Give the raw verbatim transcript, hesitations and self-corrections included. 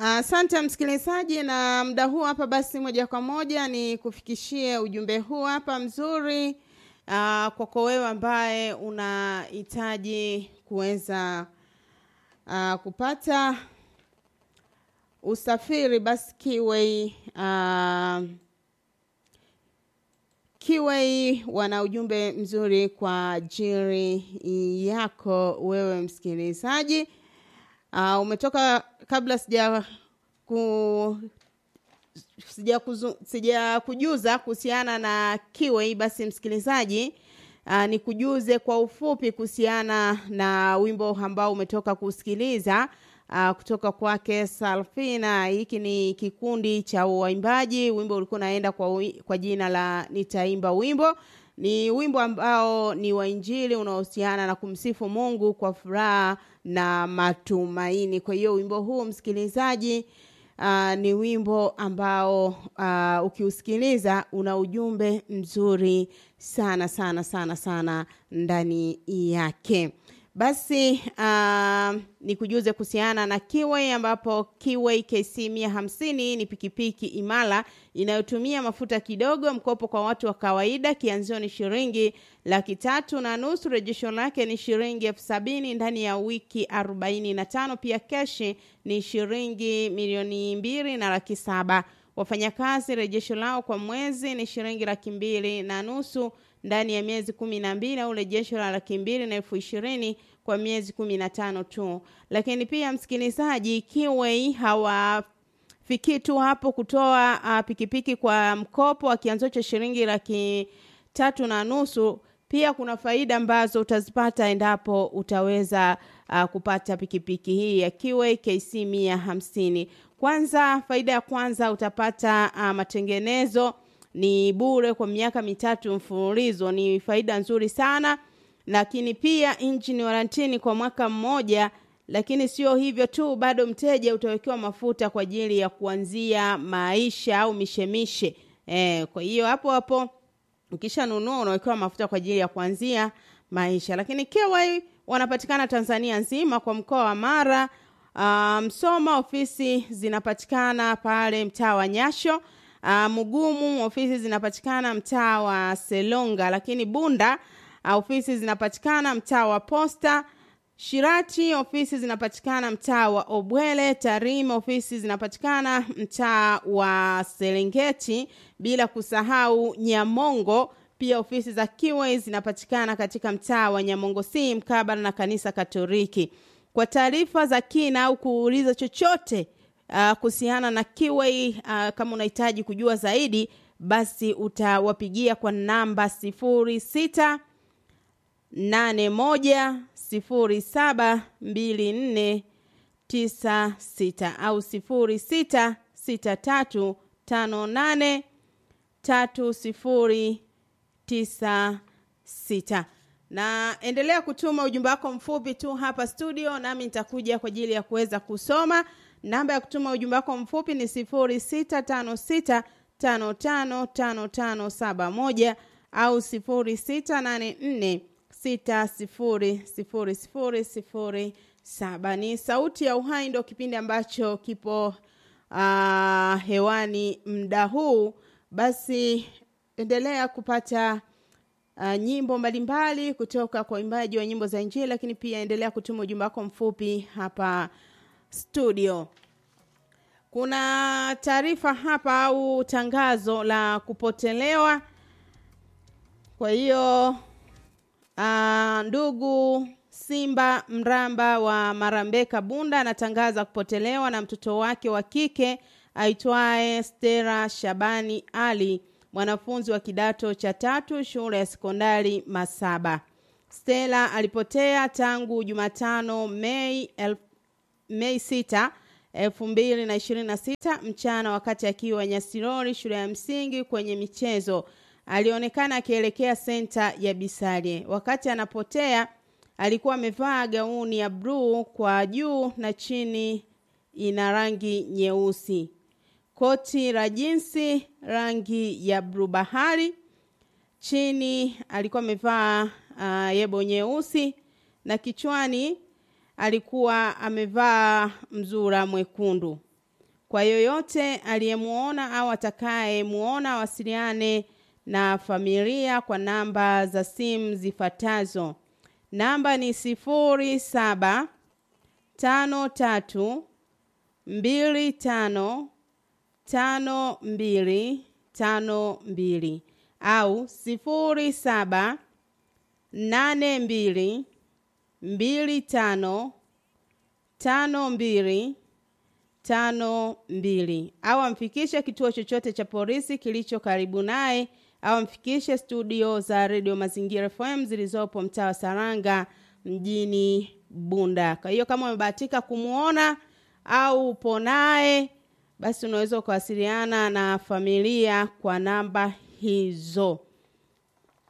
Asante uh, msikilizaji, na muda huu hapa basi moja kwa moja ni kufikishie ujumbe huu hapa mzuri uh, kwako wewe ambaye unahitaji kuweza uh, kupata usafiri. Basi Kiway uh, Kiway wana ujumbe mzuri kwa ajili yako wewe msikilizaji. Uh, umetoka kabla sija ku sija, kuzu, sija kujuza kuhusiana na Kiway, basi msikilizaji uh, ni kujuze kwa ufupi kuhusiana na wimbo ambao umetoka kusikiliza uh, kutoka kwake Salfina. Hiki ni kikundi cha waimbaji. Wimbo ulikuwa unaenda kwa kwa jina la Nitaimba Wimbo. Ni wimbo ambao ni wa Injili unaohusiana na kumsifu Mungu kwa furaha na matumaini. Kwa hiyo wimbo huu msikilizaji uh, ni wimbo ambao uh, ukiusikiliza una ujumbe mzuri sana sana sana sana ndani yake. Basi uh, nikujuze kuhusiana na Kiway, ambapo Kiway K C mia hamsini ni pikipiki imara inayotumia mafuta kidogo, mkopo kwa watu wa kawaida, kianzio ni shilingi laki tatu na nusu, rejesho lake ni shilingi elfu sabini ndani ya wiki arobaini na tano, pia keshi ni shilingi milioni mbili na laki saba. Wafanyakazi rejesho lao kwa mwezi ni shilingi laki mbili na nusu ndani ya miezi kumi na mbili, au rejesho la laki mbili na elfu ishirini kwa miezi kumi na tano tu. Lakini pia msikilizaji, Kiway hawafiki tu hapo kutoa uh, pikipiki kwa mkopo wa kianzo cha shilingi laki tatu na nusu. Pia kuna faida ambazo utazipata endapo utaweza uh, kupata pikipiki hii ya Kiway K C mia hamsini. Kwanza, faida ya kwanza utapata uh, matengenezo ni bure kwa miaka mitatu mfululizo. Ni faida nzuri sana. Lakini pia engine warranty kwa mwaka mmoja. Lakini sio hivyo tu, bado mteja utawekewa mafuta kwa ajili ya kuanzia maisha au mishemishe. Eh, kwa hiyo hapo hapo ukishanunua unawekewa mafuta kwa ajili ya kuanzia maisha. Lakini Kiway wanapatikana Tanzania nzima, kwa mkoa wa Mara, uh, Msoma ofisi zinapatikana pale mtaa wa Nyasho. Uh, Mugumu ofisi zinapatikana mtaa wa Selonga. Lakini Bunda uh, ofisi zinapatikana mtaa wa Posta. Shirati ofisi zinapatikana mtaa wa Obwele. Tarime ofisi zinapatikana mtaa wa Serengeti, bila kusahau Nyamongo. Pia ofisi za Kiway zinapatikana katika mtaa wa Nyamongo si mkabala na kanisa Katoliki. Kwa taarifa za kina au kuuliza chochote Uh, kuhusiana na Kiway, uh, kama unahitaji kujua zaidi, basi utawapigia kwa namba sifuri sita nane moja sifuri saba mbili nne tisa sita au sifuri sita sita tatu tano nane tatu sifuri tisa sita. Na endelea kutuma ujumbe wako mfupi tu hapa studio, nami nitakuja kwa ajili ya kuweza kusoma. Namba ya kutuma ujumbe wako mfupi ni sifuri sita tano sita tano tano tano tano saba moja au sifuri sita nane nne sita sifuri sifuri sifuri sifuri saba. Ni Sauti ya Uhai, ndio kipindi ambacho kipo uh, hewani muda huu. Basi endelea kupata uh, nyimbo mbalimbali kutoka kwa waimbaji wa nyimbo za Injili, lakini pia endelea kutuma ujumbe wako mfupi hapa studio. Kuna taarifa hapa au tangazo la kupotelewa. Kwa hiyo uh, ndugu Simba Mramba wa Marambeka Bunda anatangaza kupotelewa na mtoto wake wa kike aitwaye Stella Shabani Ali, mwanafunzi wa kidato cha tatu shule ya sekondari Masaba. Stella alipotea tangu Jumatano Mei el, Mei sita elfu mbili na ishirini na sita mchana, wakati akiwa Nyasirori shule ya msingi kwenye michezo. Alionekana akielekea senta ya Bisalie. Wakati anapotea alikuwa amevaa gauni ya blue kwa juu na chini ina rangi nyeusi, koti la jinsi rangi ya blue bahari, chini alikuwa amevaa uh, yebo nyeusi, na kichwani alikuwa amevaa mzura mwekundu. Kwa yoyote aliyemuona au atakaye muona wasiliane na familia kwa namba za simu zifuatazo. Namba ni sifuri saba tano tatu mbili tano tano mbili tano mbili au sifuri saba nane mbili mbili tano tano mbili tano mbili au amfikishe kituo chochote cha polisi kilicho karibu naye au amfikishe studio za Radio Mazingira F M zilizopo mtaa wa Saranga mjini Bunda. Kwa hiyo kama umebahatika kumuona au upo naye, basi unaweza kuwasiliana na familia kwa namba hizo.